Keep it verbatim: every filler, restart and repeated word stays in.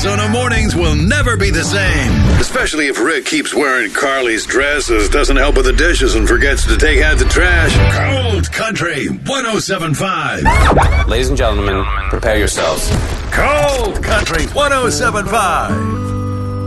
Arizona mornings will never be the same. Especially if Rick keeps wearing Carly's dresses, doesn't help with the dishes, and forgets to take out the trash. Cold Country one oh seven point five. Ladies and gentlemen, prepare yourselves. Cold Country one oh seven point five.